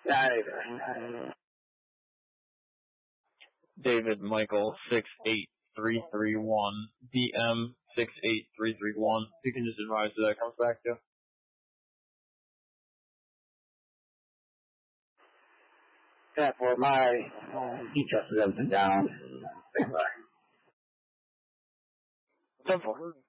David Michael 68331 DM 68331. You can just advise who that comes back to. Yeah, for my details of them down. What's up for?